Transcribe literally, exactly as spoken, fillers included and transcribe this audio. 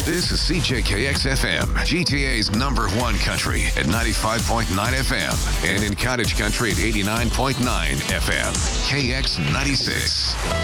This is C J K X F M, G T A's number one country at ninety-five point nine F M, and in Cottage Country at eighty-nine point nine F M. K X ninety-six.